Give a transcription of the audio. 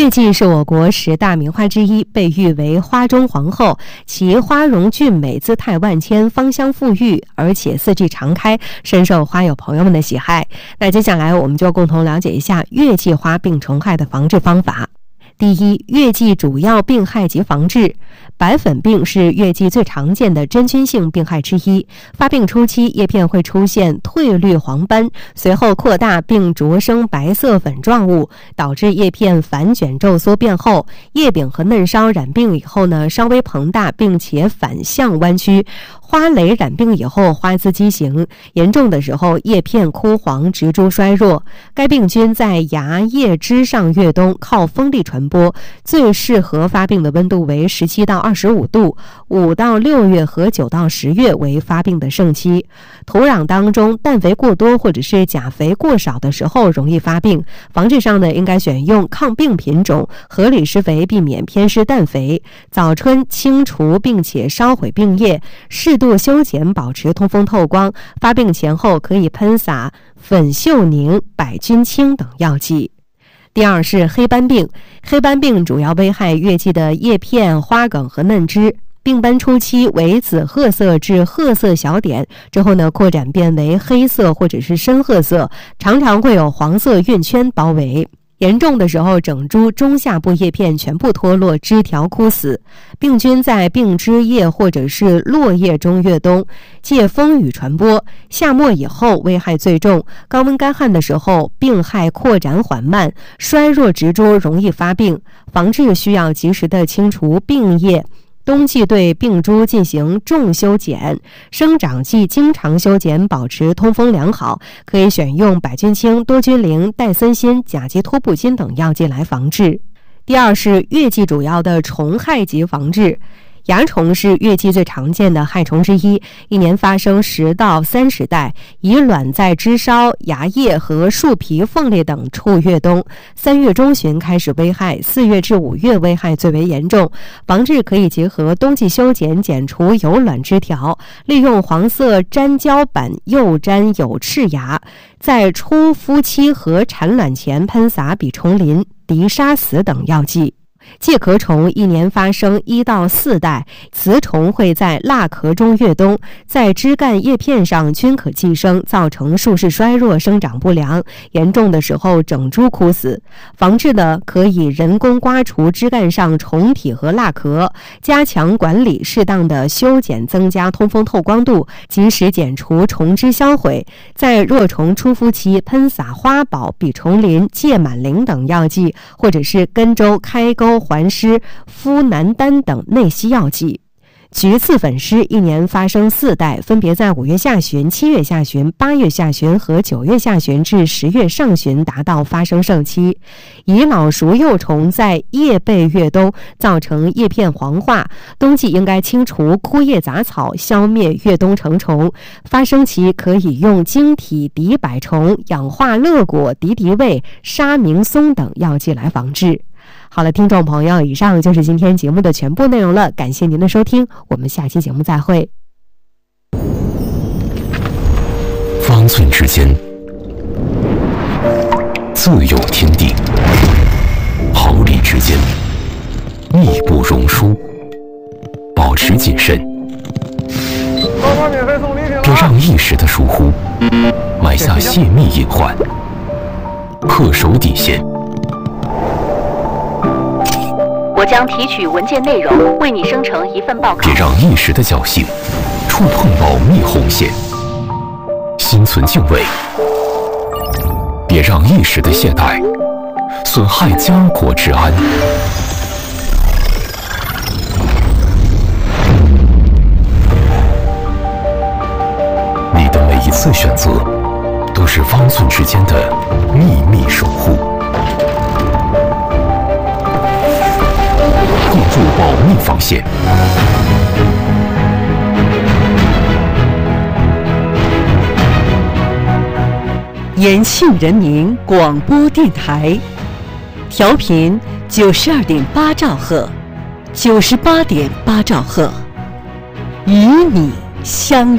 月季是我国10大名花之一，被誉为花中皇后，其花容俊美，姿态万千，芳香馥郁，而且四季常开，深受花友朋友们的喜爱。那接下来我们就共同了解一下月季花病虫害的防治方法。第一，月季主要病害及防治。白粉病是月季最常见的真菌性病害之一。发病初期，叶片会出现褪绿黄斑，随后扩大并着生白色粉状物，导致叶片反卷皱缩变厚。叶柄和嫩梢染病以后呢，稍微膨大，并且反向弯曲。花蕾染病以后，花姿畸形，严重的时候叶片枯黄，植株衰弱。该病菌在芽叶枝上越冬，靠风力传播，最适合发病的温度为17到25度，5到6月和9到10月为发病的盛期。土壤当中氮肥过多或者是钾肥过少的时候容易发病，防治上呢，应该选用抗病品种，合理施肥，避免偏施氮肥。早春清除并且烧毁病叶，适度修剪，保持通风透光。发病前后可以喷洒粉秀宁、百菌清等药剂。第二是黑斑病。黑斑病主要危害月季的叶片、花梗和嫩枝。病斑初期为紫褐色至褐色小点，之后呢扩展变为黑色或者是深褐色，常常会有黄色晕圈包围。严重的时候，整株中下部叶片全部脱落，枝条枯死。病菌在病枝叶或者是落叶中越冬，借风雨传播。夏末以后危害最重，高温干旱的时候病害扩展缓慢，衰弱植株容易发病。防治需要及时的清除病叶。冬季对病株进行重修剪，生长季经常修剪，保持通风良好。可以选用百菌清、多菌灵、戴森锌、甲基托布金等药剂来防治。第二是月季主要的虫害及防治。蚜虫是月季最常见的害虫之一，一年发生10到30代，以卵在枝梢、芽叶和树皮缝裂等处越冬。3月中旬开始危害，4月至5月危害最为严重。防治可以结合冬季修剪，剪除有卵枝条，利用黄色粘胶板诱粘有翅芽，在初孵期和产卵前喷洒吡虫林、敌杀死等药剂。介壳虫一年发生1到4代，雌虫会在蜡壳中越冬，在枝干叶片上均可寄生，造成树势衰弱，生长不良，严重的时候整株枯死。防治呢，可以人工刮除枝干上虫体和蜡壳，加强管理，适当的修剪，增加通风透光度，及时剪除虫枝销毁。在若虫初孵期喷洒花宝、吡虫林、芥满灵等药剂，或者是根周、开沟、环虱、呋南丹等内息药剂。菊刺粉虱一年发生4代，分别在5月下旬、7月下旬、8月下旬和9月下旬至10月上旬达到发生盛期。蚁老熟幼虫在叶背越冬，造成叶片黄化，冬季应该清除枯叶杂草，消灭越冬成虫。发生期可以用晶体敌百虫、氧化乐果、敌敌畏、沙明松等药剂来防治。好了，听众朋友，以上就是今天节目的全部内容了，感谢您的收听，我们下期节目再会。 方寸之间自有天地，毫厘之间密不容疏，保持谨慎，别让一时的疏忽埋下泄密隐患，恪守底线。 我将提取文件内容，为你生成一份报告。 别让一时的侥幸触碰保密红线，心存敬畏。别让一时的懈怠损害家国治安。你的每一次选择，都是方寸之间的秘密守护。共筑保密防线。 延庆人民广播电台，调频92.8兆赫，98.8兆赫，与你相约。